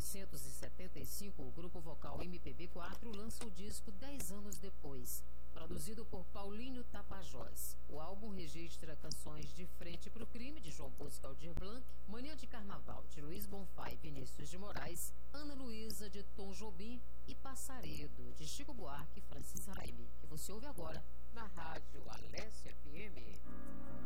1975, o grupo vocal MPB4 lança o disco 10 anos depois, produzido por Paulinho Tapajós. O álbum registra canções de Frente pro Crime, de João Bosco e Aldir Blanc, Manhã de Carnaval, de Luiz Bonfá e Vinícius de Moraes, Ana Luísa, de Tom Jobim e Passaredo, de Chico Buarque e Francis Raime, que você ouve agora na Rádio Alessia FM.